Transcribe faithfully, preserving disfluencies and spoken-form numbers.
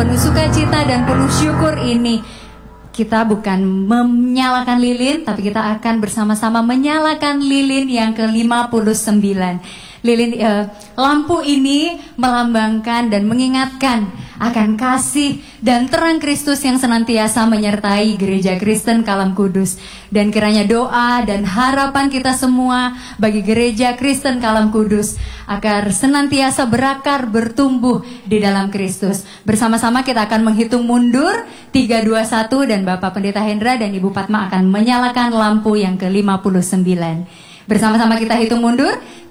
penuh sukacita dan penuh syukur ini, kita bukan menyalakan lilin, tapi kita akan bersama-sama menyalakan lilin yang ke lima puluh sembilan. Lilin eh, lampu ini melambangkan dan mengingatkan akan kasih dan terang Kristus yang senantiasa menyertai Gereja Kristen Kalam Kudus. Dan kiranya doa dan harapan kita semua bagi Gereja Kristen Kalam Kudus agar senantiasa berakar, bertumbuh di dalam Kristus. Bersama-sama kita akan menghitung mundur tiga, dua, satu, dan Bapak Pendeta Hendra dan Ibu Padma akan menyalakan lampu yang ke lima puluh sembilan. Bersama-sama kita hitung mundur